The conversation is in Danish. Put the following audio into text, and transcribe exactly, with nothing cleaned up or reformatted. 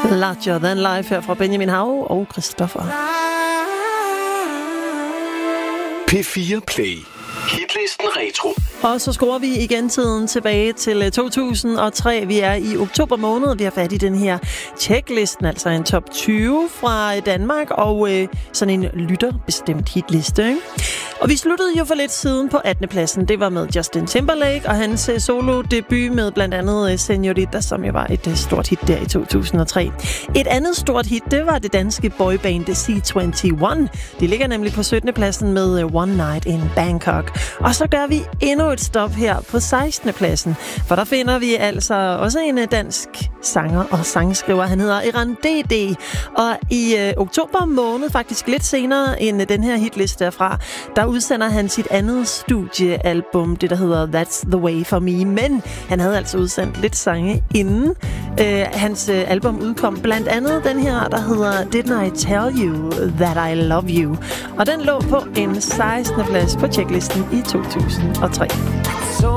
Larger Than Life her fra Benjamin Hav og Christoffer. P fire Play. Hitlisten Retro. Og så skruer vi igen tiden tilbage til to tusind og tre. Vi er i oktober måned. Vi har fat i den her checklisten, altså en top tyve fra Danmark, og øh, sådan en lytterbestemt hitliste, ikke? Og vi sluttede jo for lidt siden på attende pladsen. Det var med Justin Timberlake og hans solo-debut med blandt andet Señorita, som jo var et stort hit der i to tusind og tre. Et andet stort hit, det var det danske boyband C enogtyve. De ligger nemlig på syttende pladsen med One Night in Bangkok. Og så gør vi endnu et stop her på sekstende pladsen, for der finder vi altså også en dansk sanger og sangskriver. Han hedder Eran D D, og i øh, oktober måned, faktisk lidt senere end den her hitliste derfra, der udsender han sit andet studiealbum, det der hedder That's the Way for Me. Men han havde altså udsendt lidt sange inden. Øh, hans øh, album udkom blandt andet den her, der hedder Didn't I Tell You That I Love You. Og den lå på en sekstende plads på checklisten i to tusind og tre.